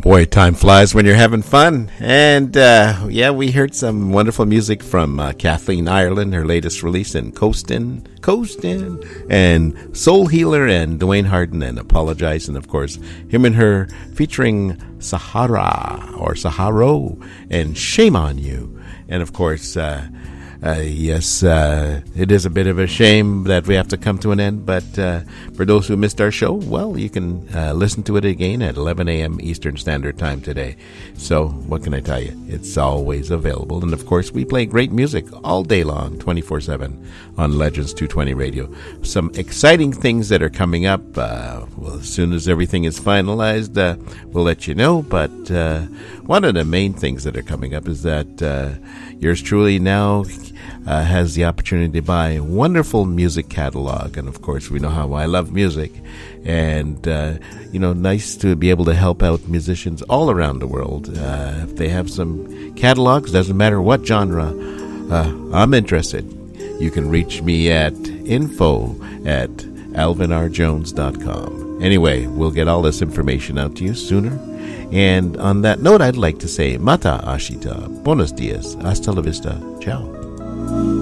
Boy, time flies when you're having fun. And we heard some wonderful music from Kathleen Ireland, her latest release in Coastin', and Soul Healer, and Dwayne Harden and Apologize. And of course, him and her featuring Sahara or Saharo and Shame on You. And of course, it is a bit of a shame that we have to come to an end, but for those who missed our show, well, you can listen to it again at 11 a.m. Eastern Standard Time today. So what can I tell you? It's always available. And of course, we play great music all day long, 24/7 on Legends 220 Radio. Some exciting things that are coming up. Well, as soon as everything is finalized, we'll let you know. But one of the main things that are coming up is that yours truly now has the opportunity to buy a wonderful music catalog. And of course, we know how I love music. And, nice to be able to help out musicians all around the world. If they have some catalogs, doesn't matter what genre, I'm interested. You can reach me at info@alvinrjones.com. Anyway, we'll get all this information out to you sooner. And on that note, I'd like to say Mata Ashita, Buenos dias, hasta la vista, ciao.